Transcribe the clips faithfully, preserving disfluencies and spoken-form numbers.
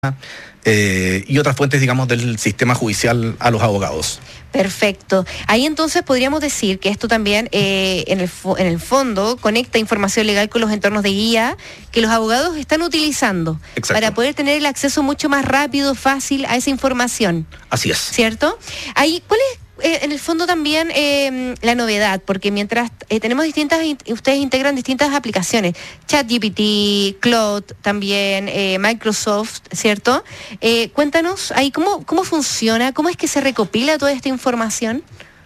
Eh, y otras fuentes, digamos, del sistema judicial a los abogados. Perfecto. Ahí entonces podríamos decir que esto también eh, en, el fo- en el fondo conecta información legal con los entornos de guía que los abogados están utilizando. Exacto. Para poder tener el acceso mucho más rápido, fácil a esa información. Así es. ¿Cierto? Ahí, ¿cuál es eh, en el fondo también eh, la novedad? Porque mientras eh, tenemos distintas, in- ustedes integran distintas aplicaciones, ChatGPT, Claude también, eh, Microsoft, ¿cierto? Eh, cuéntanos ahí cómo, cómo funciona, cómo es que se recopila toda esta información.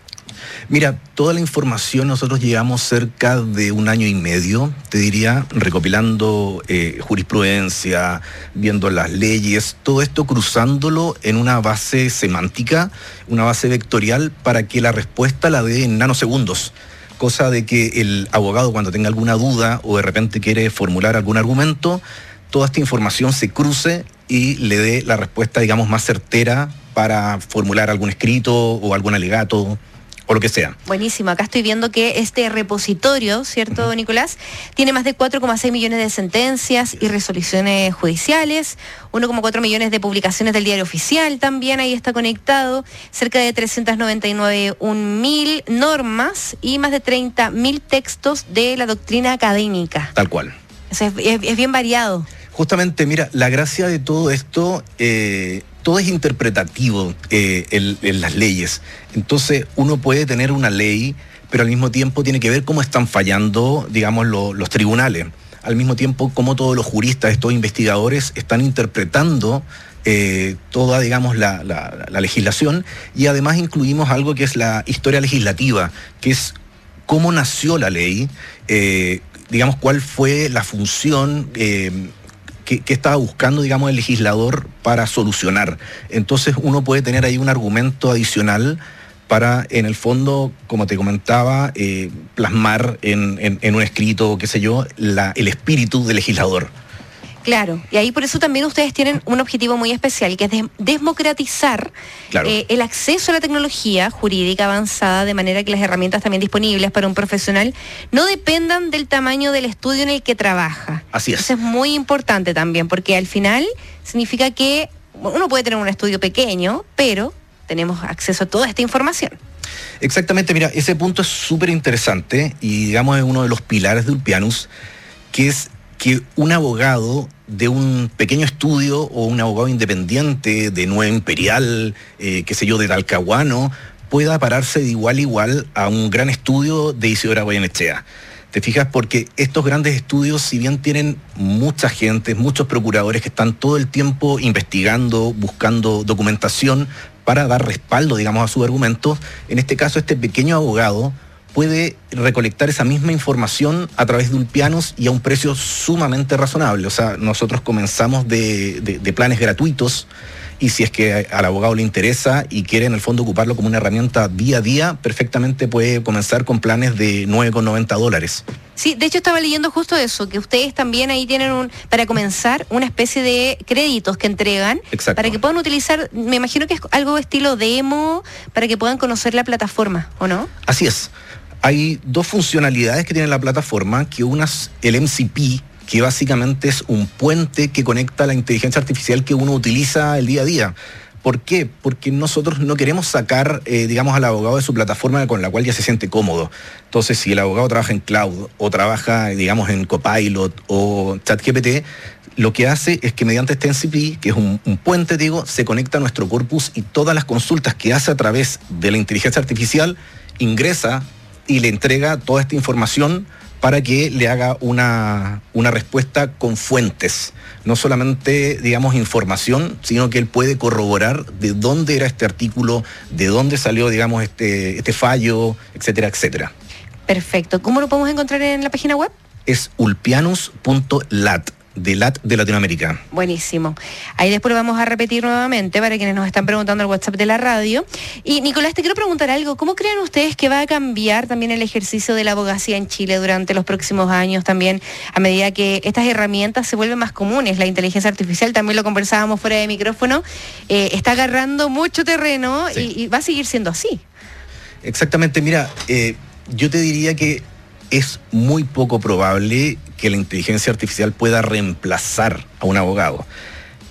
Mira, toda la información nosotros llevamos cerca de un año y medio, te diría, recopilando eh, jurisprudencia, viendo las leyes, todo esto cruzándolo en una base semántica, una base vectorial para que la respuesta la dé en nanosegundos. Cosa de que el abogado, cuando tenga alguna duda o de repente quiere formular algún argumento, toda esta información se cruce y le dé la respuesta, digamos, más certera para formular algún escrito o algún alegato o lo que sea. Buenísimo, acá estoy viendo que este repositorio, ¿cierto, uh-huh. Nicolás? Tiene más de cuatro coma seis millones de sentencias y resoluciones judiciales, uno coma cuatro millones de publicaciones del diario oficial también, ahí está conectado, cerca de trescientos noventa y nueve mil normas y más de treinta mil textos de la doctrina académica. Tal cual. O sea, es, es, es bien variado. Justamente, mira, la gracia de todo esto, eh, todo es interpretativo eh, en, en las leyes. Entonces, uno puede tener una ley, pero al mismo tiempo tiene que ver cómo están fallando, digamos, lo, los tribunales. Al mismo tiempo, cómo todos los juristas, estos investigadores, están interpretando eh, toda, digamos, la, la, la legislación. Y además incluimos algo que es la historia legislativa, que es cómo nació la ley, eh, digamos, cuál fue la función eh, que, que estaba buscando, digamos, el legislador para solucionar. Entonces uno puede tener ahí un argumento adicional para, en el fondo, como te comentaba, eh, plasmar en, en, en un escrito, qué sé yo, la, el espíritu del legislador. Claro, y ahí por eso también ustedes tienen un objetivo muy especial, que es de- democratizar Claro. eh, el acceso a la tecnología jurídica avanzada, de manera que las herramientas también disponibles para un profesional no dependan del tamaño del estudio en el que trabaja. Así es. Eso es muy importante también, porque al final significa que uno puede tener un estudio pequeño, pero tenemos acceso a toda esta información. Exactamente, mira, ese punto es súper interesante y, digamos, es uno de los pilares de Ulpianus, que es que un abogado de un pequeño estudio o un abogado independiente de Nueva Imperial, eh, qué sé yo, de Talcahuano, pueda pararse de igual a igual a un gran estudio de Isidora Goyenechea. ¿Te fijas? Porque estos grandes estudios, si bien tienen mucha gente, muchos procuradores que están todo el tiempo investigando, buscando documentación para dar respaldo, digamos, a sus argumentos, en este caso este pequeño abogado puede recolectar esa misma información a través de Ulpianus y a un precio sumamente razonable. O sea, nosotros comenzamos de, de, de planes gratuitos, y si es que al abogado le interesa y quiere en el fondo ocuparlo como una herramienta día a día, perfectamente puede comenzar con planes de nueve con noventa dólares. Sí, de hecho estaba leyendo justo eso, que ustedes también ahí tienen, un para comenzar, una especie de créditos que entregan. Exacto. Para que puedan utilizar, me imagino que es algo estilo demo, para que puedan conocer la plataforma, ¿o no? Así es. Hay dos funcionalidades que tiene la plataforma, que una es el M C P, que básicamente es un puente que conecta la inteligencia artificial que uno utiliza el día a día. ¿Por qué? Porque nosotros no queremos sacar, eh, digamos, al abogado de su plataforma con la cual ya se siente cómodo. Entonces, si el abogado trabaja en Cloud o trabaja, digamos, en Copilot o ChatGPT, lo que hace es que mediante este M C P, que es un, un puente, digo, se conecta a nuestro corpus y todas las consultas que hace a través de la inteligencia artificial ingresa y le entrega toda esta información para que le haga una, una respuesta con fuentes. No solamente, digamos, información, sino que él puede corroborar de dónde era este artículo, de dónde salió, digamos, este, este fallo, etcétera, etcétera. Perfecto. ¿Cómo lo podemos encontrar en la página web? Es ulpianus punto lat, de Lat de Latinoamérica. Buenísimo. Ahí después lo vamos a repetir nuevamente para quienes nos están preguntando al WhatsApp de la radio. Y Nicolás, te quiero preguntar algo. ¿Cómo creen ustedes que va a cambiar también el ejercicio de la abogacía en Chile durante los próximos años también, a medida que estas herramientas se vuelven más comunes? La inteligencia artificial, también lo conversábamos fuera de micrófono, eh, está agarrando mucho terreno. Sí. y, y va a seguir siendo así. Exactamente. Mira, eh, yo te diría que es muy poco probable que la inteligencia artificial pueda reemplazar a un abogado.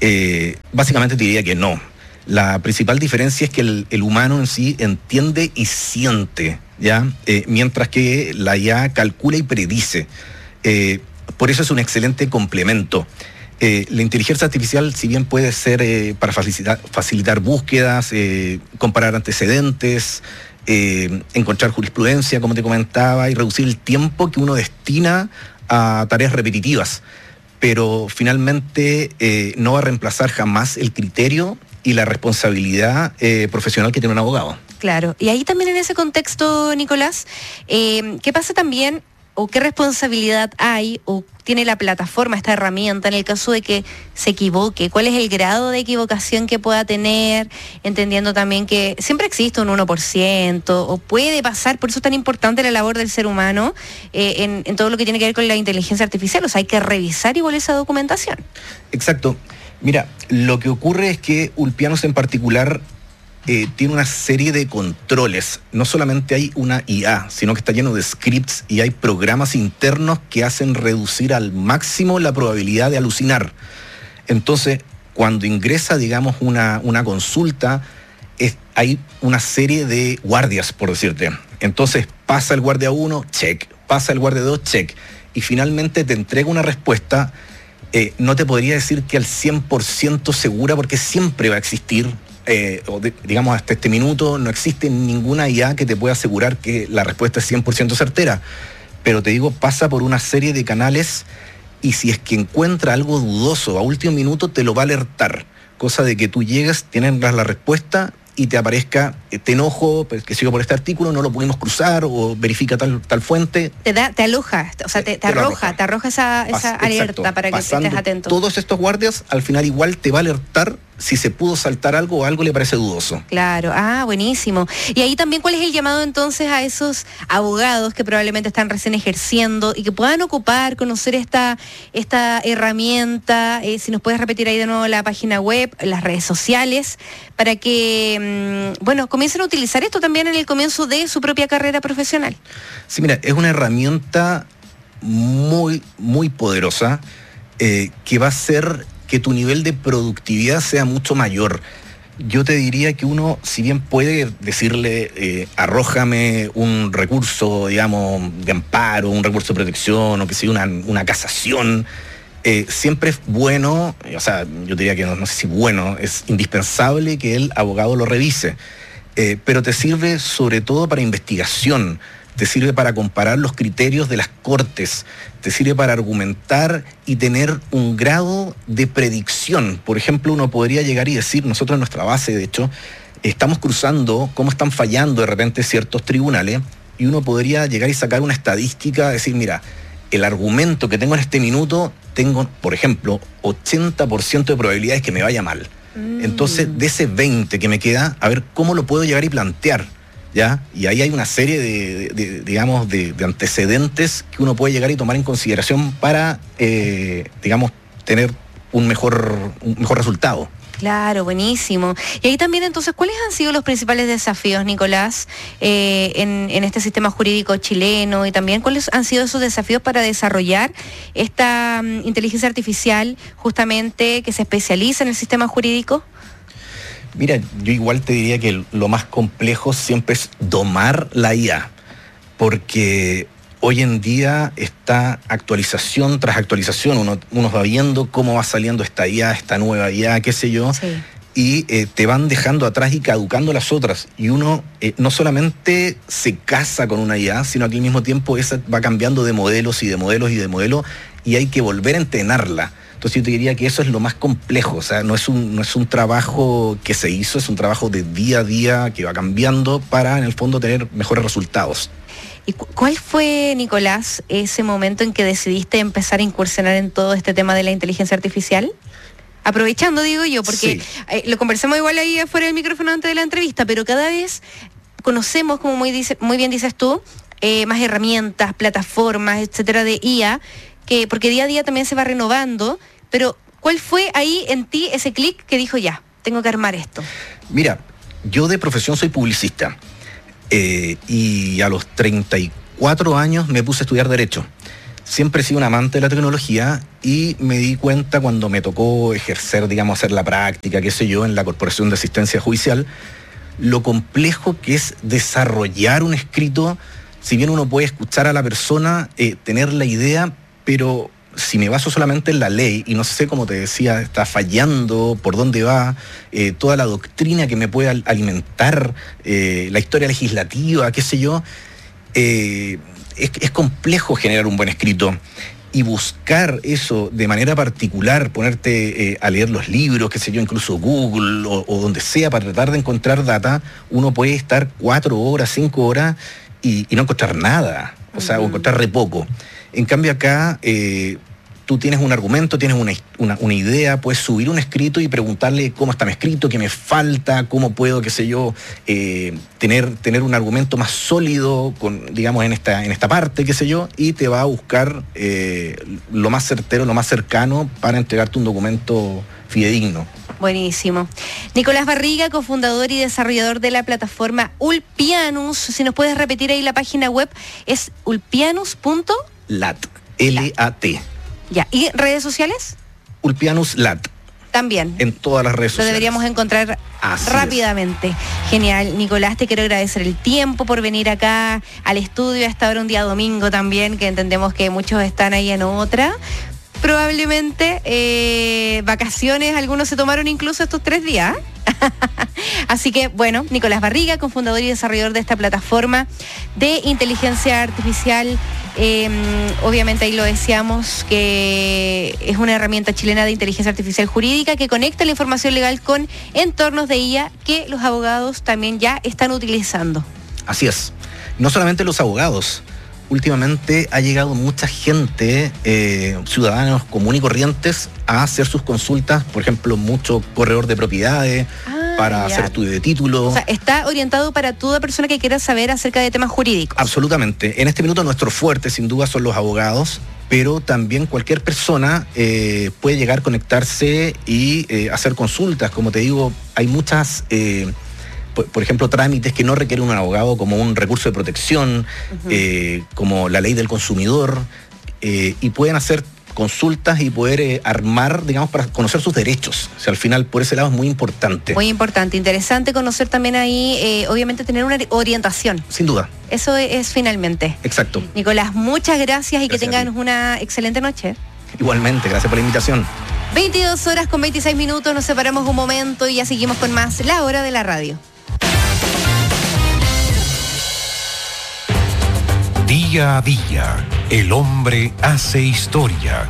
Eh, básicamente te diría que no. La principal diferencia es que el, el humano en sí entiende y siente, ¿ya? Eh, mientras que la I A calcula y predice. Eh, por eso es un excelente complemento. Eh, la inteligencia artificial, si bien puede ser eh, para facilitar, facilitar búsquedas, eh, comparar antecedentes, eh, encontrar jurisprudencia, como te comentaba, y reducir el tiempo que uno destina a tareas repetitivas, pero finalmente eh, no va a reemplazar jamás el criterio y la responsabilidad eh, profesional que tiene un abogado. Claro, y ahí también en ese contexto, Nicolás, eh, ¿qué pasa también o qué responsabilidad hay o tiene la plataforma, esta herramienta, en el caso de que se equivoque? ¿Cuál es el grado de equivocación que pueda tener? Entendiendo también que siempre existe un uno por ciento o puede pasar, por eso es tan importante la labor del ser humano eh, en, en todo lo que tiene que ver con la inteligencia artificial. O sea, hay que revisar igual esa documentación. Exacto. Mira, lo que ocurre es que Ulpianos en particular eh, tiene una serie de controles. No solamente hay una I A, sino que está lleno de scripts y hay programas internos que hacen reducir al máximo la probabilidad de alucinar. Entonces, cuando ingresa, digamos, una, una consulta, es, hay una serie de guardias, por decirte. Entonces, pasa el guardia uno, check. Pasa el guardia dos, check. Y finalmente te entrega una respuesta. Eh, no te podría decir que al cien por ciento segura, porque siempre va a existir, eh, o de, digamos hasta este minuto, no existe ninguna I A que te pueda asegurar que la respuesta es cien por ciento certera. Pero te digo, pasa por una serie de canales y si es que encuentra algo dudoso a último minuto, te lo va a alertar. Cosa de que tú llegas, tienes la respuesta y te aparezca, te enojo, pues, que sigo por este artículo, no lo pudimos cruzar, o verifica tal, tal fuente. Te da, te aloja, o sea, te, te, te arroja, arroja, te arroja esa, esa Pas, alerta exacto, para que estés atento. Todos estos guardias, al final igual te va a alertar si se pudo saltar algo o algo le parece dudoso. Claro, ah, buenísimo. Y ahí también, ¿cuál es el llamado entonces a esos abogados que probablemente están recién ejerciendo y que puedan ocupar, conocer esta, esta herramienta? Eh, si nos puedes repetir ahí de nuevo la página web, las redes sociales, para que, mmm, bueno, comiencen a utilizar esto también en el comienzo de su propia carrera profesional. Sí, mira, es una herramienta muy, muy poderosa eh, que va a hacer que tu nivel de productividad sea mucho mayor. Yo te diría que uno, si bien puede decirle, eh, arrójame un recurso, digamos, de amparo, un recurso de protección, o que sea una, una casación, eh, siempre es bueno, o sea, yo diría que no, no sé si bueno, es indispensable que el abogado lo revise, eh, pero te sirve sobre todo para investigación, te sirve para comparar los criterios de las cortes, te sirve para argumentar y tener un grado de predicción. Por ejemplo, uno podría llegar y decir, nosotros en nuestra base, de hecho, estamos cruzando cómo están fallando de repente ciertos tribunales, y uno podría llegar y sacar una estadística, decir, mira, el argumento que tengo en este minuto, tengo, por ejemplo, ochenta por ciento de probabilidades que me vaya mal. Mm. Entonces, de ese veinte que me queda, a ver cómo lo puedo llegar y plantear. ¿Ya? Y ahí hay una serie de, de, de digamos, de, de antecedentes que uno puede llegar y tomar en consideración para, eh, digamos, tener un mejor, un mejor resultado. Claro, buenísimo. Y ahí también, entonces, ¿cuáles han sido los principales desafíos, Nicolás, eh, en, en este sistema jurídico chileno? Y también, ¿cuáles han sido esos desafíos para desarrollar esta um, inteligencia artificial, justamente, que se especializa en el sistema jurídico? Mira, yo igual te diría que lo más complejo siempre es domar la I A, porque hoy en día está actualización tras actualización, uno, uno va viendo cómo va saliendo esta I A, esta nueva I A, qué sé yo, sí. y eh, te van dejando atrás y caducando las otras, y uno eh, no solamente se casa con una I A, sino que al mismo tiempo esa va cambiando de modelos y de modelos y de modelos, y hay que volver a entrenarla. Entonces yo te diría que eso es lo más complejo, o sea, no es un, no es un trabajo que se hizo, es un trabajo de día a día que va cambiando para, en el fondo, tener mejores resultados. ¿Y cu- cuál fue, Nicolás, ese momento en que decidiste empezar a incursionar en todo este tema de la inteligencia artificial? Aprovechando, digo yo, porque sí. eh, lo conversamos igual ahí afuera del micrófono antes de la entrevista, pero cada vez conocemos, como muy, dice, muy bien dices tú, eh, más herramientas, plataformas, etcétera, de I A, que, porque día a día también se va renovando, pero ¿cuál fue ahí en ti ese clic que dijo ya, tengo que armar esto? Mira, yo de profesión soy publicista eh, y a los treinta y cuatro años me puse a estudiar Derecho. siempre he sido un amante de la tecnología y me di cuenta cuando me tocó ejercer, digamos, hacer la práctica, qué sé yo, en la Corporación de Asistencia Judicial, lo complejo que es desarrollar un escrito. Si bien uno puede escuchar a la persona, eh, tener la idea, pero si me baso solamente en la ley y no sé, como te decía, está fallando, por dónde va, eh, toda la doctrina que me puede alimentar, eh, la historia legislativa, qué sé yo, eh, es, es complejo generar un buen escrito. Y buscar eso de manera particular, ponerte eh, a leer los libros, qué sé yo, incluso Google o, o donde sea, para tratar de encontrar data, uno puede estar cuatro horas, cinco horas y, y no encontrar nada, o sea, uh-huh. o encontrar re poco. En cambio acá, eh, tú tienes un argumento, tienes una, una, una idea, puedes subir un escrito y preguntarle cómo está mi escrito, qué me falta, cómo puedo, qué sé yo, eh, tener, tener un argumento más sólido, con, digamos, en esta, en esta parte, qué sé yo, y te va a buscar eh, lo más certero, lo más cercano para entregarte un documento fidedigno. Buenísimo. Nicolás Barriga, cofundador y desarrollador de la plataforma Ulpianus. Si nos puedes repetir ahí la página web, es ulpianus punto lat. L A T. Ya, ¿y redes sociales? Ulpianus Lat. También. En todas las redes Lo sociales. Lo deberíamos encontrar Así rápidamente. Es. Genial. Nicolás, te quiero agradecer el tiempo por venir acá al estudio a esta hora, un día domingo también, que entendemos que muchos están ahí en otra. Probablemente eh, vacaciones, algunos se tomaron incluso estos tres días. Así que, bueno, Nicolás Barriga, cofundador y desarrollador de esta plataforma de inteligencia artificial. Eh, obviamente ahí lo decíamos, que es una herramienta chilena de inteligencia artificial jurídica que conecta la información legal con entornos de I A que los abogados también ya están utilizando. Así es. No solamente los abogados. Últimamente ha llegado mucha gente, eh, ciudadanos comunes y corrientes, a hacer sus consultas, por ejemplo, mucho corredor de propiedades, ah, para ya. hacer estudio de título. O sea, está orientado para toda persona que quiera saber acerca de temas jurídicos. Absolutamente. En este minuto nuestro fuerte, sin duda, son los abogados, pero también cualquier persona eh, puede llegar a conectarse y eh, hacer consultas. Como te digo, hay muchas... Eh, Por, por ejemplo, trámites que no requieren un abogado, como un recurso de protección, uh-huh. eh, como la ley del consumidor, eh, y pueden hacer consultas y poder eh, armar, digamos, para conocer sus derechos. O sea, al final, por ese lado es muy importante. Muy importante, interesante conocer también ahí, eh, obviamente tener una orientación. Sin duda. Eso es, es finalmente. Exacto. Nicolás, muchas gracias y gracias que tengan una excelente noche. Igualmente, gracias por la invitación. veintidós horas con veintiséis minutos, nos separamos un momento y ya seguimos con más La Hora de la Radio. Día a día, el hombre hace historia.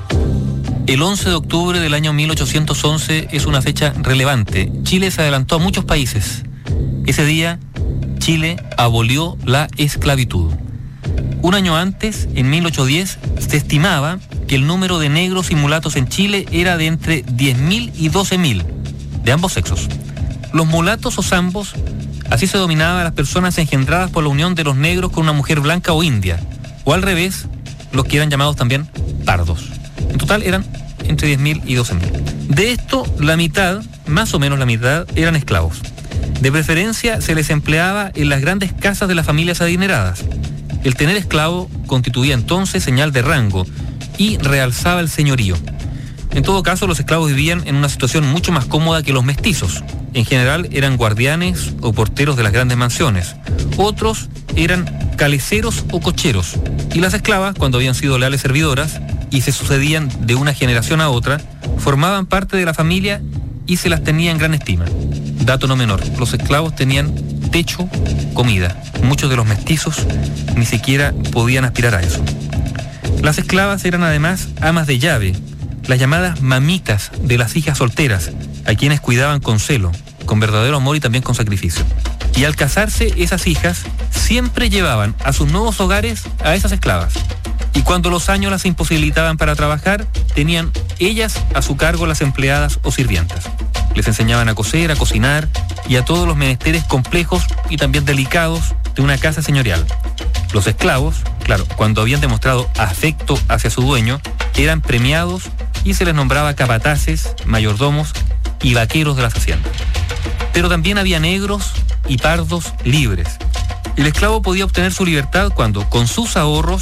El once de octubre del año mil ochocientos once es una fecha relevante. Chile se adelantó a muchos países. Ese día, Chile abolió la esclavitud. Un año antes, en mil ochocientos diez, se estimaba que el número de negros y mulatos en Chile era de entre diez mil y doce mil, de ambos sexos. Los mulatos o zambos, así se dominaba a las personas engendradas por la unión de los negros con una mujer blanca o india, o al revés, los que eran llamados también pardos. En total eran entre diez mil y doce mil. De esto, la mitad, más o menos la mitad, eran esclavos. De preferencia, se les empleaba en las grandes casas de las familias adineradas. El tener esclavo constituía entonces señal de rango y realzaba el señorío. En todo caso, los esclavos vivían en una situación mucho más cómoda que los mestizos. En general eran guardianes o porteros de las grandes mansiones. Otros eran caleceros o cocheros. Y las esclavas, cuando habían sido leales servidoras y se sucedían de una generación a otra, formaban parte de la familia y se las tenía en gran estima. Dato no menor, los esclavos tenían techo, comida. Muchos de los mestizos ni siquiera podían aspirar a eso. Las esclavas eran además amas de llave, las llamadas mamitas de las hijas solteras, a quienes cuidaban con celo, con verdadero amor y también con sacrificio. Y al casarse, esas hijas siempre llevaban a sus nuevos hogares a esas esclavas. Y cuando los años las imposibilitaban para trabajar, tenían ellas a su cargo las empleadas o sirvientas. Les enseñaban a coser, a cocinar y a todos los menesteres complejos y también delicados de una casa señorial. Los esclavos, claro, cuando habían demostrado afecto hacia su dueño, eran premiados y se les nombraba capataces, mayordomos y vaqueros de las haciendas. Pero también había negros y pardos libres. El esclavo podía obtener su libertad cuando, con sus ahorros,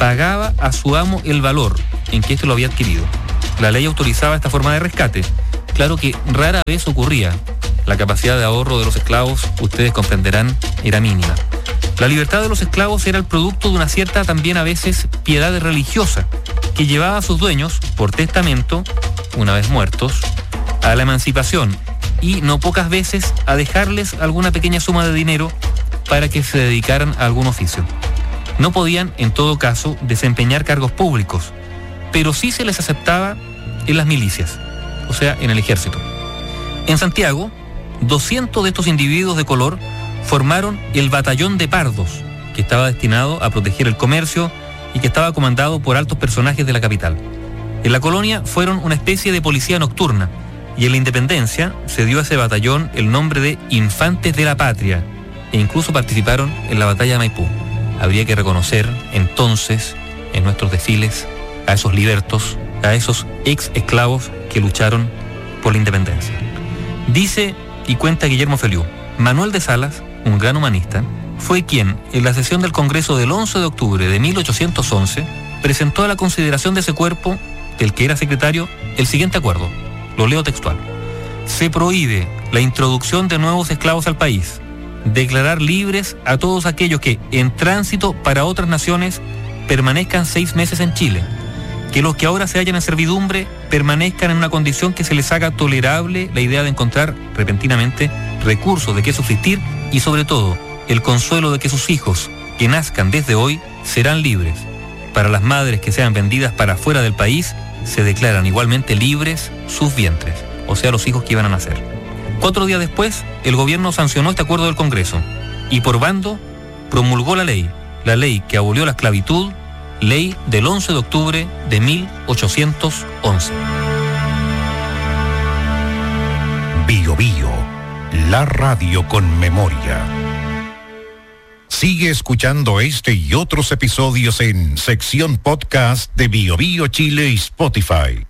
pagaba a su amo el valor en que éste lo había adquirido. La ley autorizaba esta forma de rescate. Claro que rara vez ocurría. La capacidad de ahorro de los esclavos, ustedes comprenderán, era mínima. La libertad de los esclavos era el producto de una cierta, también a veces, piedad religiosa, que llevaba a sus dueños, por testamento, una vez muertos, a la emancipación y no pocas veces a dejarles alguna pequeña suma de dinero para que se dedicaran a algún oficio. No podían, en todo caso, desempeñar cargos públicos, pero sí se les aceptaba en las milicias, o sea, en el ejército. En Santiago, doscientos de estos individuos de color formaron el Batallón de Pardos, que estaba destinado a proteger el comercio y que estaba comandado por altos personajes de la capital. En la colonia fueron una especie de policía nocturna, y en la independencia se dio a ese batallón el nombre de Infantes de la Patria, e incluso participaron en la batalla de Maipú. Habría que reconocer entonces, en nuestros desfiles, a esos libertos, a esos ex esclavos que lucharon por la independencia. Dice y cuenta Guillermo Feliú, Manuel de Salas, un gran humanista, fue quien, en la sesión del Congreso del once de octubre de mil ochocientos once, presentó a la consideración de ese cuerpo, del que era secretario, el siguiente acuerdo. Lo leo textual. Se prohíbe la introducción de nuevos esclavos al país, declarar libres a todos aquellos que, en tránsito para otras naciones, permanezcan seis meses en Chile, que los que ahora se hallan en servidumbre permanezcan en una condición que se les haga tolerable la idea de encontrar repentinamente recursos de qué subsistir y sobre todo el consuelo de que sus hijos, que nazcan desde hoy, serán libres. Para las madres que sean vendidas para fuera del país, se declaran igualmente libres sus vientres, o sea, los hijos que iban a nacer. Cuatro días después, el gobierno sancionó este acuerdo del Congreso y por bando promulgó la ley, la ley que abolió la esclavitud, ley del once de octubre de mil ochocientos once. Bio Bio, la radio con memoria. Sigue escuchando este y otros episodios en sección podcast de Bio Bio Chile y Spotify.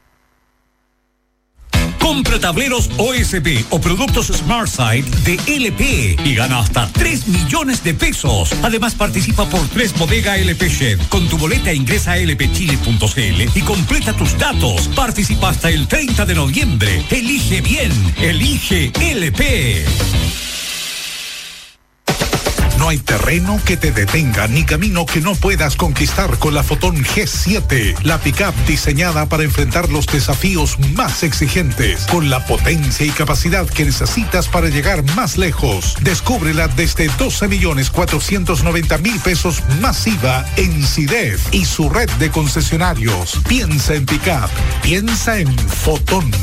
Compra tableros O S P o productos SmartSide de L P y gana hasta tres millones de pesos. Además participa por tres bodega L P Shed. Con tu boleta ingresa a l p chile punto c l y completa tus datos. Participa hasta el treinta de noviembre. Elige bien. Elige L P. No hay terreno que te detenga ni camino que no puedas conquistar con la Fotón G siete, la pickup diseñada para enfrentar los desafíos más exigentes, con la potencia y capacidad que necesitas para llegar más lejos. Descúbrela desde doce millones cuatrocientos noventa mil pesos masiva en CIDEF y su red de concesionarios. Piensa en pickup, piensa en Fotón.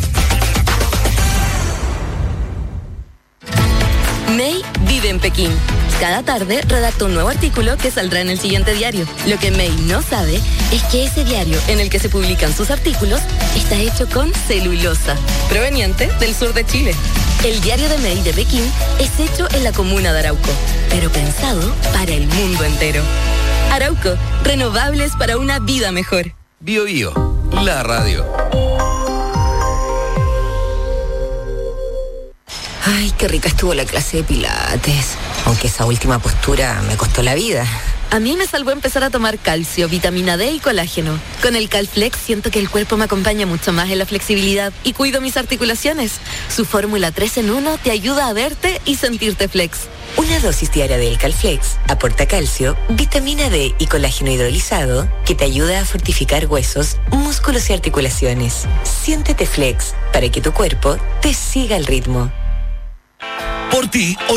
May vive en Pekín. Cada tarde redacta un nuevo artículo que saldrá en el siguiente diario. Lo que May no sabe es que ese diario en el que se publican sus artículos está hecho con celulosa, proveniente del sur de Chile. El diario de May de Pekín es hecho en la comuna de Arauco, pero pensado para el mundo entero. Arauco, renovables para una vida mejor. Bio Bio, la radio. Ay, qué rica estuvo la clase de pilates. Aunque esa última postura me costó la vida. A mí me salvó empezar a tomar calcio, vitamina D y colágeno. Con el Calflex siento que el cuerpo me acompaña mucho más en la flexibilidad y cuido mis articulaciones. Su fórmula tres en uno te ayuda a verte y sentirte flex. Una dosis diaria del Calflex aporta calcio, vitamina D y colágeno hidrolizado que te ayuda a fortificar huesos, músculos y articulaciones. Siéntete flex para que tu cuerpo te siga el ritmo. Por ti,